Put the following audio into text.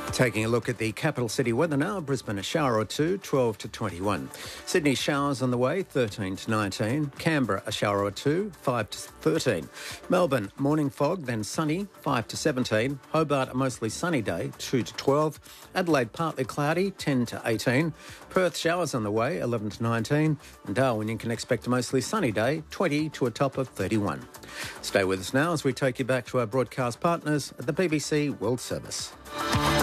Taking a look at the capital city weather now, Brisbane a shower or two, 12 to 21. Sydney showers on the way, 13 to 19. Canberra a shower or two, 5 to 13. Melbourne morning fog, then sunny, 5 to 17. Hobart a mostly sunny day, 2 to 12. Adelaide partly cloudy, 10 to 18. Perth showers on the way, 11 to 19. And Darwin you can expect a mostly sunny day, 20 to a top of 31. Stay with us now as we take you back to our broadcast partners at the BBC World Service.